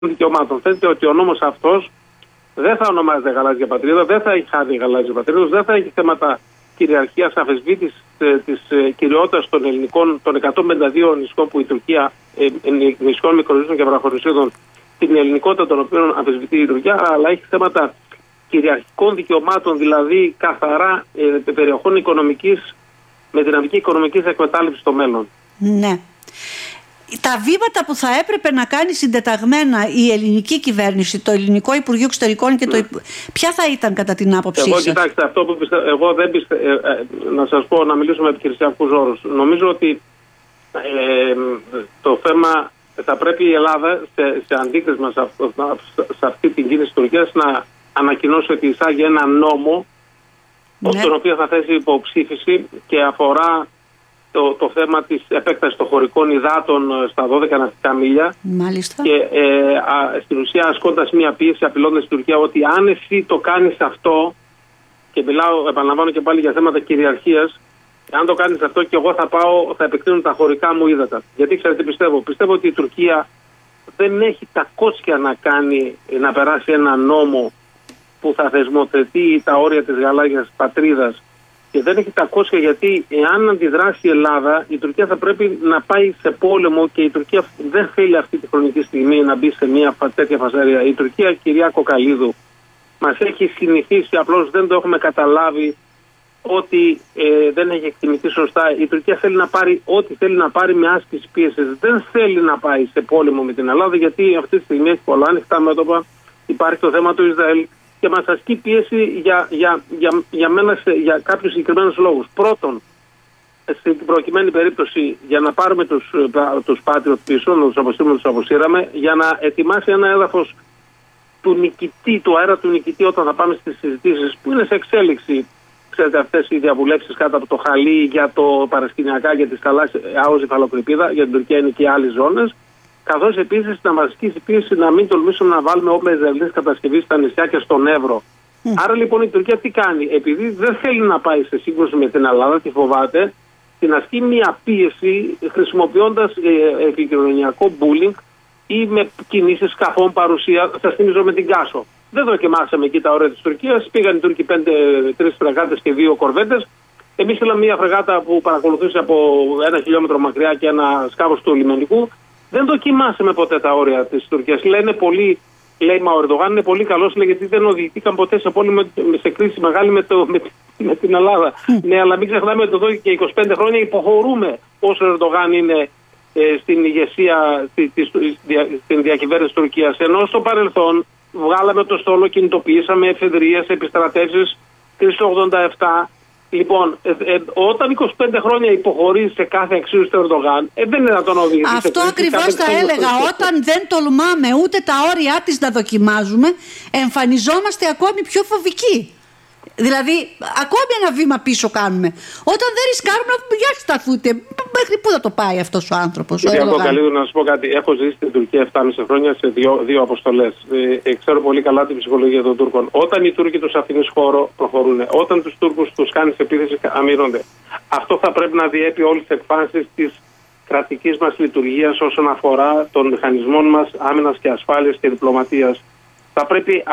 δικαιωμάτων. Φαίνεται ότι ο νόμος αυτός δεν θα ονομάζεται γαλάζια πατρίδα, δεν θα έχει χάρτη γαλάζια πατρίδα, δεν θα έχει θέματα κυριαρχίας, αφισβήτησης της κυριότητας των ελληνικών, των 152 νησιών που η Τουρκία, νησιών, μικρονησιών και βραχονησίδων, την ελληνικότητα των οποίων αμφισβητεί η Τουρκία, αλλά έχει θέματα κυριαρχικών δικαιωμάτων, δηλαδή καθαρά περιοχών οικονομικής, με δυναμική οικονομικής εκμετάλλευσης στο μέλλον. Ναι. Τα βήματα που θα έπρεπε να κάνει συντεταγμένα η ελληνική κυβέρνηση, το ελληνικό Υπουργείο Εξωτερικών και ποια θα ήταν κατά την άποψή σας? Κοιτάξτε, αυτό που εγώ δεν να σας πω, να μιλήσουμε με επιχειρησιακούς όρους. Νομίζω ότι το θέμα θα πρέπει η Ελλάδα σε αντίκρισμα σε αυτή την κίνηση της Τουρκίας να ανακοινώσει ότι εισάγει ένα νόμο, τον οποίο θα θέσει υποψήφιση και αφορά το θέμα της επέκτασης των χωρικών υδάτων στα 12 ναυτικά μίλια. Μάλιστα. Και στην ουσία ασκώντας μια πίεση, απειλώντας την Τουρκία ότι αν εσύ το κάνεις αυτό, και επαναλαμβάνω και πάλι για θέματα κυριαρχίας, αν το κάνεις αυτό και εγώ θα επεκτείνω τα χωρικά μου ύδατα. Γιατί ξέρετε, πιστεύω ότι η Τουρκία δεν έχει τα κότσια να περάσει ένα νόμο που θα θεσμοθετεί τα όρια της γαλάζιας πατρίδας. Και δεν έχει τα κόσια, γιατί εάν αντιδράσει η Ελλάδα, η Τουρκία θα πρέπει να πάει σε πόλεμο και η Τουρκία δεν θέλει αυτή τη χρονική στιγμή να μπει σε μια τέτοια φασαρία. Η Τουρκία, κυρία Κοκαλίδου, μας έχει συνηθίσει, απλώς δεν το έχουμε καταλάβει, ότι δεν έχει εκτιμηθεί σωστά. Η Τουρκία θέλει να πάρει ό,τι θέλει να πάρει με άσκηση πίεσης. Δεν θέλει να πάει σε πόλεμο με την Ελλάδα, γιατί αυτή τη στιγμή έχει πολλά ανοιχτά μέτωπα. Υπάρχει το θέμα του Ισραήλ και μας ασκεί πίεση για κάποιους συγκεκριμένους λόγους. Πρώτον, στην προκειμένη περίπτωση, για να πάρουμε τους Patriot πίσω, να τους αποστείλουμε, τους αποσύραμε, για να ετοιμάσει ένα έδαφος του νικητή, του αέρα του νικητή, όταν θα πάμε στις συζητήσεις που είναι σε εξέλιξη. Ξέρετε, αυτές οι διαβουλεύσεις κάτω από το χαλί για το παρασκηνιακά, για τη άοζη φαλοκρηπίδα, για την Τουρκία είναι και άλλες ζώνες. Καθώς επίσης να μας ασκήσει πίεση να μην τολμήσουμε να βάλουμε όπλα Ισραηλινής κατασκευής στα νησιά και στον Εύρο. Άρα λοιπόν η Τουρκία τι κάνει? Επειδή δεν θέλει να πάει σε σύγκρουση με την Ελλάδα, τη φοβάται, την ασκεί μια πίεση χρησιμοποιώντας επικοινωνιακό bullying ή με κινήσεις σκαφών παρουσία. Σας θυμίζω με την Κάσο. Δεν δοκιμάσαμε εκεί τα όρια της Τουρκίας. Πήγαν οι Τούρκοι 3 φρεγάτες και 2 κορβέτες. Εμείς είχαμε μια φρεγάτα που παρακολουθούσε από 1 χιλιόμετρο μακριά και ένα σκάφος του λιμενικού. Δεν δοκιμάσαμε ποτέ τα όρια της Τουρκίας. Λέει μα ο Ερντογάν είναι πολύ καλός, γιατί δεν οδηγηθήκαν ποτέ σε πόλεμο, σε κρίση μεγάλη με την Ελλάδα. Ναι, αλλά μην ξεχνάμε ότι εδώ και 25 χρόνια υποχωρούμε όσο ο Ερντογάν είναι στην ηγεσία, στην διακυβέρνηση της Τουρκίας. Ενώ στο παρελθόν βγάλαμε το στόλο, κινητοποιήσαμε εφεδρείες, επιστρατεύσεις, κρίση του 87. Λοιπόν, όταν 25 χρόνια υποχωρεί σε κάθε εξουσία του Ερντογάν, δεν είναι να τον οδηγήσει. Αυτό ακριβώς θα έλεγα. Όταν δεν τολμάμε ούτε τα όρια της να δοκιμάζουμε, εμφανιζόμαστε ακόμη πιο φοβικοί. Δηλαδή, ακόμη ένα βήμα πίσω κάνουμε. Όταν δεν ρισκάρουμε να πούμε για σταθούτε. Μέχρι πού θα το πάει αυτός ο άνθρωπος? Κύριε Κοκαλίδου, να σας πω κάτι. Έχω ζήσει στην Τουρκία 7,5 χρόνια σε δύο αποστολές. Ξέρω πολύ καλά την ψυχολογία των Τούρκων. Όταν οι Τούρκοι τους αφήνουν χώρο, προχωρούν. Όταν τους Τούρκους τους κάνεις επίθεση, αμήνονται. Αυτό θα πρέπει να διέπει όλες τις εκφάνσεις της κρατικής μας λειτουργίας όσον αφορά των μηχανισμών μας άμυνας και ασφάλειας και διπλωματίας. Θα πρέπει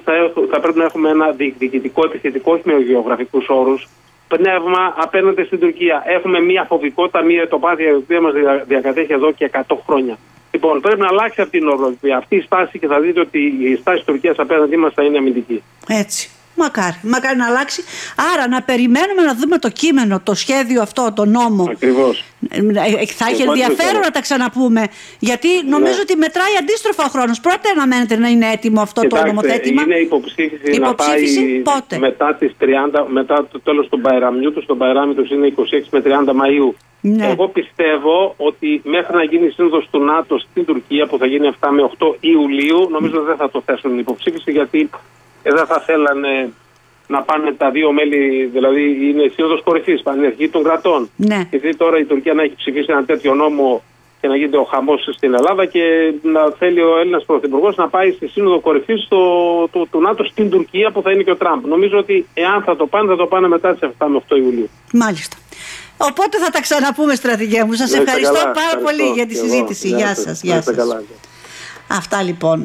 να έχουμε ένα διοικητικό επιθετικό, όχι με γεωγραφικούς όρους, πνεύμα απέναντι στην Τουρκία. Έχουμε μια φοβικότητα, μια τοπάθεια η οποία μας διακατέχει εδώ και 100 χρόνια. Λοιπόν, πρέπει να αλλάξει αυτή η στάση και θα δείτε ότι η στάση της Τουρκίας απέναντί μας θα είναι αμυντική. Έτσι. Μακάρι να αλλάξει. Άρα να περιμένουμε να δούμε το κείμενο, το σχέδιο αυτό, το νόμο. Ακριβώς. Θα έχει ενδιαφέρον να τα ξαναπούμε, γιατί νομίζω ότι μετράει αντίστροφα ο χρόνος. Πρώτα αναμένεται να είναι έτοιμο αυτό το νομοθέτημα. Είναι υποψήφιση να πάει πότε? μετά το τέλος του Μπαϊραμιού του. Στον Μπαϊράμι τους είναι 26 με 30 Μαΐου. Ναι. Εγώ πιστεύω ότι μέχρι να γίνει η σύνοδος του ΝΑΤΟ στην Τουρκία, που θα γίνει 7 με 8 Ιουλίου, νομίζω δεν θα το θέσουν υποψήφιση, γιατί δεν θα θέλανε να πάνε τα δύο μέλη, δηλαδή είναι σύνοδος κορυφής, πανενεργή των κρατών. Ναι. Γιατί τώρα η Τουρκία να έχει ψηφίσει ένα τέτοιο νόμο και να γίνεται ο χαμός στην Ελλάδα και να θέλει ο Έλληνας Πρωθυπουργός να πάει στη σύνοδο κορυφής του ΝΑΤΟ στην Τουρκία, που θα είναι και ο Τραμπ. Νομίζω ότι εάν θα το πάνε μετά τις 7 με 8 Ιουλίου. Μάλιστα. Οπότε θα τα ξαναπούμε, στρατηγέ μου. Σας ευχαριστώ πάρα πολύ για τη συζήτηση. Γεια σας. Αυτά λοιπόν.